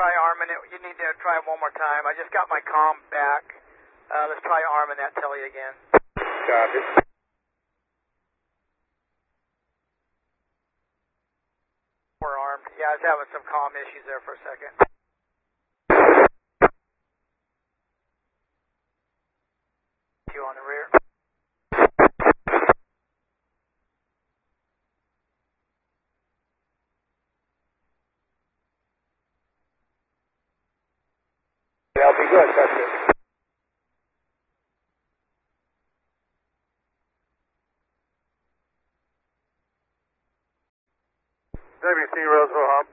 try arming it. You need to try it one more time. I just got my comm back. Let's try arming that telly again. Copy. We're armed. Yeah, I was having some comm issues there for a second. You on the rear. That'll be good, that's it. WC Roseville Hub.